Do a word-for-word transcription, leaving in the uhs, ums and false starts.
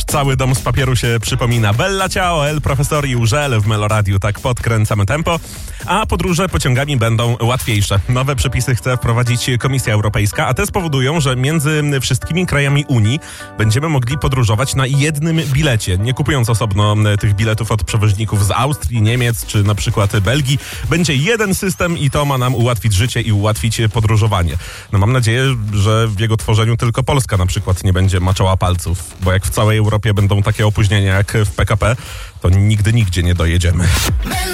cały dom z papieru się przypomina. Bella Ciao, El Profesor i Urzel w Meloradiu. Tak podkręcamy tempo. A podróże pociągami będą łatwiejsze. Nowe przepisy chce wprowadzić Komisja Europejska, a te spowodują, że między wszystkimi krajami Unii będziemy mogli podróżować na jednym bilecie, nie kupując osobno tych biletów od przewoźników z Austrii, Niemiec czy na przykład Belgii. Będzie jeden system i to ma nam ułatwić życie i ułatwić podróżowanie. No mam nadzieję, że w jego tworzeniu tylko Polska na przykład nie będzie maczała palców, bo jak w całej Europie będą takie opóźnienia jak w P K P, to nigdy nigdzie nie dojedziemy.